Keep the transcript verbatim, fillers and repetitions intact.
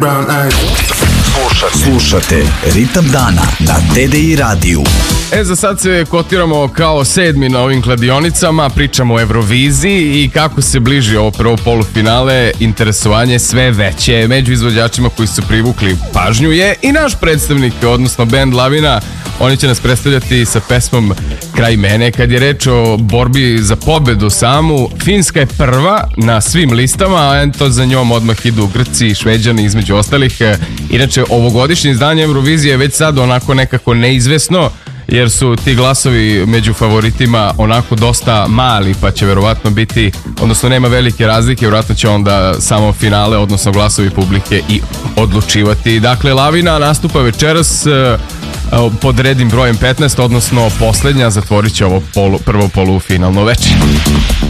Slušate, slušate Ritam dana na T D I radiju. E, za sad se kotiramo kao sedmi na ovim kladionicama, pričamo o Euroviziji i kako se bliži ovo prvo polufinale, interesovanje sve veće. Među izvođačima koji su privukli pažnju je i naš predstavnik, odnosno band Lavina. Oni će nas predstavljati sa pesmom Kraj mene. Kad je reč o borbi za pobedu samu, Finska je prva na svim listama, a to za njom odmah idu Grci i Šveđani između ostalih. Inače, ovogodišnje izdanje Eurovizije je već sad onako nekako neizvesno, jer su ti glasovi među favoritima onako dosta mali, pa će verovatno biti, odnosno nema velike razlike, verovatno će onda samo finale, odnosno glasovi publike i odlučivati. Dakle, Lavina nastupa večeras pod rednim brojem petnaest, odnosno poslednja, zatvorit će ovo polu, prvo polufinalno večer.